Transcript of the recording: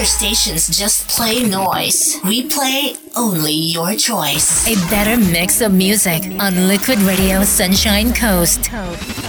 stations just play noise. We play only your choice. A better mix of music on Liquid Radio Sunshine Coast.